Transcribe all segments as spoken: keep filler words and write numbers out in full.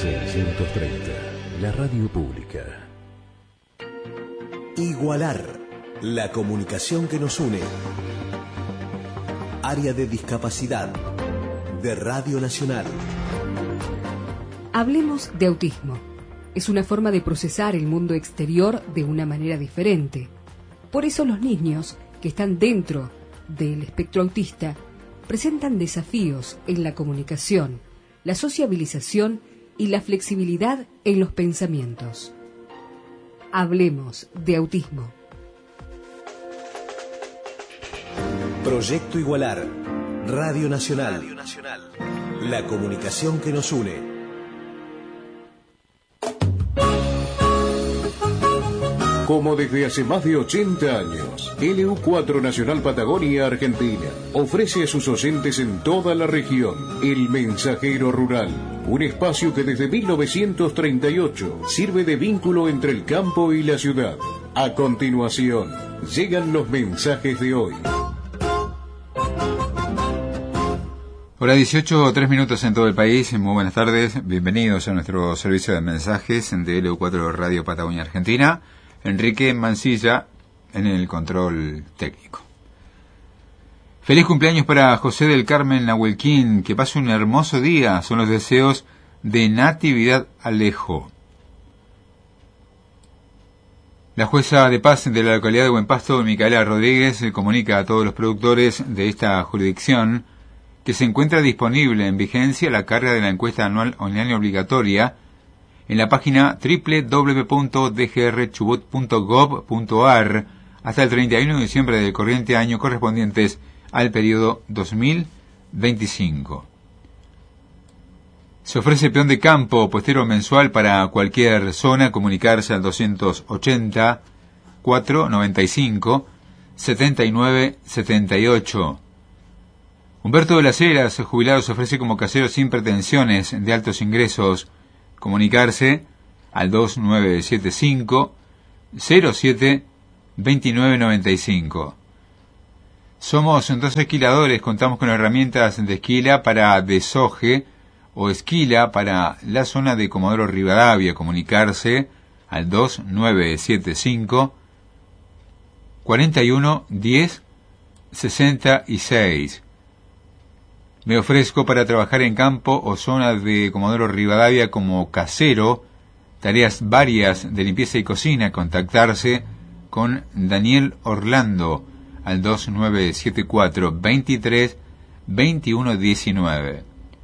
seiscientos treinta, la radio pública. Igualar, la comunicación que nos une. Área de discapacidad de Radio Nacional. Hablemos de autismo. Es una forma de procesar el mundo exterior de una manera diferente. Por eso los niños que están dentro del espectro autista presentan desafíos en la comunicación, la sociabilización y la flexibilidad en los pensamientos. Hablemos de autismo. Proyecto Igualar, Radio Nacional. Radio Nacional. La comunicación que nos une. Como desde hace más de ochenta años, L U cuatro Nacional Patagonia Argentina ofrece a sus oyentes en toda la región El Mensajero Rural, un espacio que desde mil novecientos treinta y ocho sirve de vínculo entre el campo y la ciudad. A continuación, llegan los mensajes de hoy. Hora dieciocho, tres minutos en todo el país. Muy buenas tardes, bienvenidos a nuestro servicio de mensajes de L U cuatro Radio Patagonia Argentina. Enrique Mancilla en el control técnico. Feliz cumpleaños para José del Carmen Nahuelquín, que pase un hermoso día, son los deseos de Natividad Alejo. La jueza de paz de la localidad de Buen Pasto, Micaela Rodríguez, comunica a todos los productores de esta jurisdicción que se encuentra disponible en vigencia la carga de la encuesta anual online obligatoria en la página doble u doble u doble u punto d g r chubut punto gov punto a r hasta el treinta y uno de diciembre del corriente año correspondientes al periodo dos mil veinticinco. Se ofrece peón de campo puestero mensual para cualquier zona. Comunicarse al doscientos ochenta, cuatrocientos noventa y cinco, setenta y nueve setenta y ocho. Humberto de las Heras, jubilado, se ofrece como casero sin pretensiones de altos ingresos. Comunicarse al dos nueve siete cinco, cero siete, dos nueve nueve cinco. Somos dos esquiladores, contamos con herramientas de esquila para desoje o esquila para la zona de Comodoro Rivadavia. Comunicarse al dos nueve siete cinco, cuarenta y uno, diez, sesenta y seis. Me ofrezco para trabajar en campo o zona de Comodoro Rivadavia como casero, tareas varias de limpieza y cocina. Contactarse con Daniel Orlando al dos nueve siete cuatro, veintitrés, veintiuno diecinueve.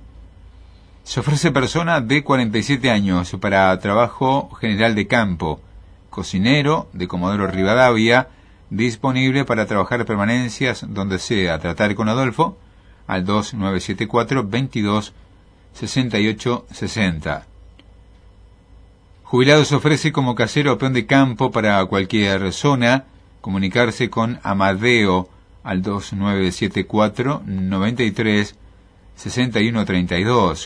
Se ofrece persona de cuarenta y siete años para trabajo general de campo, cocinero de Comodoro Rivadavia, disponible para trabajar permanencias donde sea. Tratar con Adolfo al dos nueve siete cuatro, veintidós, sesenta y ocho, sesenta. Jubilado se ofrece como casero o peón de campo para cualquier zona. Comunicarse con Amadeo al dos nueve siete cuatro, noventa y tres, sesenta y uno, treinta y dos.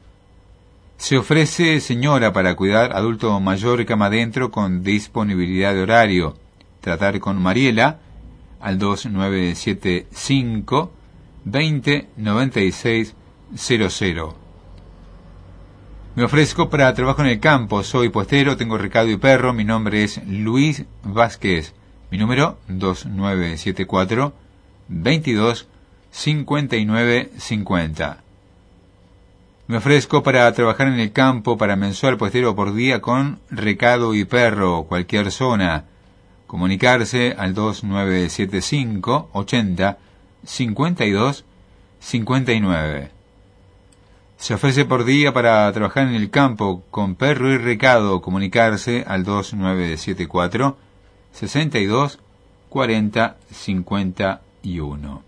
Se ofrece señora para cuidar adulto mayor cama adentro con disponibilidad de horario. Tratar con Mariela al dos nueve siete cinco, veinte, noventa y seis, cero cero. Me ofrezco para trabajo en el campo, soy puestero, tengo recado y perro, mi nombre es Luis Vázquez, mi número dos nueve siete cuatro, veintidós, cincuenta y nueve, cincuenta. Me ofrezco para trabajar en el campo para mensual puestero por día con recado y perro, cualquier zona. Comunicarse al dos nueve siete cinco, ochenta, cincuenta y dos, cincuenta y nueve. Se ofrece por día para trabajar en el campo con perro y recado. Comunicarse al dos nueve siete cuatro, sesenta y dos, cuarenta, cincuenta y uno.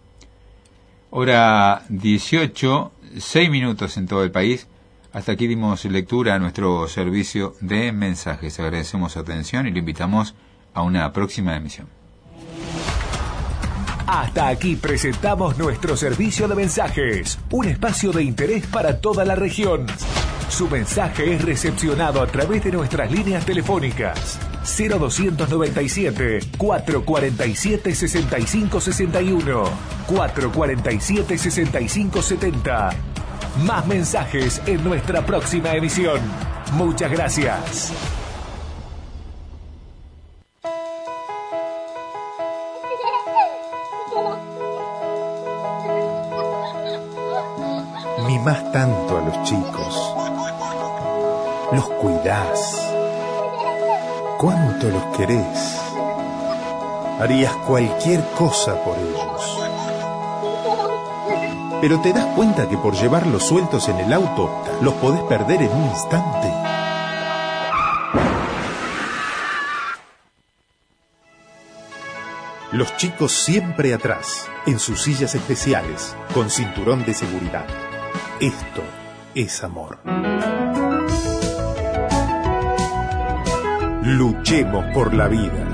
Hora dieciocho, seis minutos en todo el país. Hasta aquí dimos lectura a nuestro servicio de mensajes. Agradecemos su atención y le invitamos a una próxima emisión. Hasta aquí presentamos nuestro servicio de mensajes, un espacio de interés para toda la región. Su mensaje es recepcionado a través de nuestras líneas telefónicas cero dos nueve siete, cuatro cuatro siete, seis cinco seis uno, cuatro cuatro siete, seis cinco siete cero, Más mensajes en nuestra próxima emisión. Muchas gracias. Mimás tanto a los chicos. Los cuidás. Cuánto los querés. Harías cualquier cosa por ellos. Pero te das cuenta que por llevarlos sueltos en el auto, los podés perder en un instante. Los chicos siempre atrás, en sus sillas especiales, con cinturón de seguridad. Esto es amor. Luchemos por la vida.